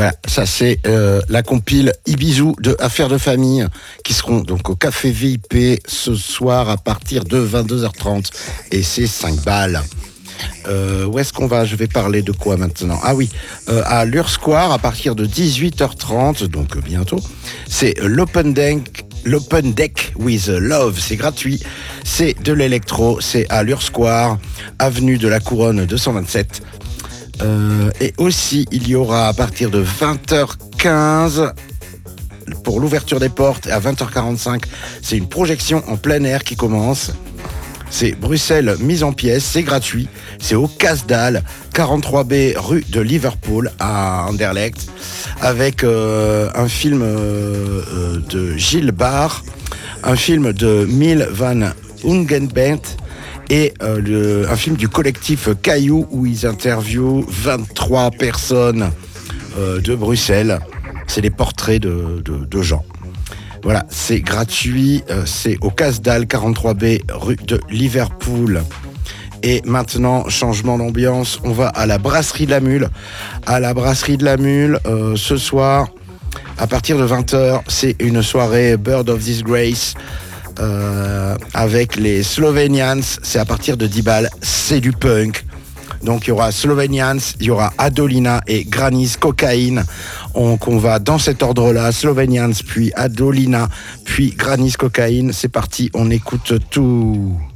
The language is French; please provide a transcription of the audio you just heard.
Voilà, ça c'est la compile Ibizu de Affaires de famille qui seront donc au Café VIP ce soir à partir de 22h30 et c'est 5 balles. Où est-ce qu'on va ? Je vais parler de quoi maintenant ? Ah oui, à Lure Square à partir de 18h30, donc bientôt. C'est l'Open Deck with Love, c'est gratuit. C'est de l'électro, c'est à Lure Square, avenue de la Couronne 227. Et aussi, il y aura à partir de 20h15 pour l'ouverture des portes, et à 20h45, c'est une projection en plein air qui commence. C'est Bruxelles mise en pièces, c'est gratuit. C'est au Casdal, 43B rue de Liverpool à Anderlecht, avec un film de Gilles Barre, un film de Mil van Ungenbent et un film du collectif Caillou où ils interviewent 23 personnes de Bruxelles. C'est des portraits de gens. Voilà, c'est gratuit, c'est au Casdal, 43B, rue de Liverpool. Et maintenant, changement d'ambiance, on va à la Brasserie de la Mule. À la Brasserie de la Mule, ce soir, à partir de 20h, c'est une soirée Bird of Disgrace avec les Slovenians. C'est à partir de 10 balles, c'est du punk. Donc il y aura Slovenians, il y aura Adolina et Granis Cocaine. On va dans cet ordre-là, Slovenians, puis Adolina, puis Granis Cocaine. C'est parti, on écoute tout.